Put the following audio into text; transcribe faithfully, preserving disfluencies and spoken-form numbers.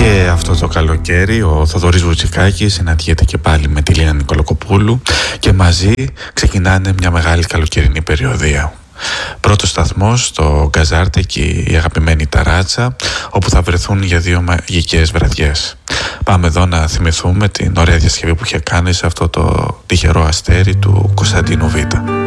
Και αυτό το καλοκαίρι ο Θοδωρής Βουτσικάκης συναντιέται και πάλι με τη Λίνα Νικολακοπούλου και μαζί ξεκινάνε μια μεγάλη καλοκαιρινή περιοδία. Πρώτος σταθμός στο Γκαζάρτε και η αγαπημένη Ταράτσα, όπου θα βρεθούν για δύο μαγικές βραδιές. Πάμε εδώ να θυμηθούμε την ωραία διασκευή που είχε κάνει σε αυτό το τυχερό αστέρι του Κωνσταντίνου Β.